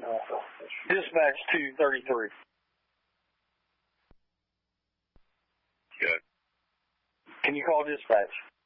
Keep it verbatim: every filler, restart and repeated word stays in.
Dispatch two thirty-three. Good. Can you call dispatch?